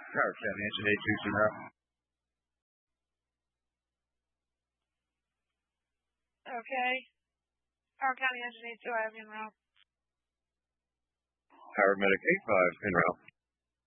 Howard County Engine 82's en route. Okay. Howard County Engine 82, I have you en route. Howard Medic 85 en route.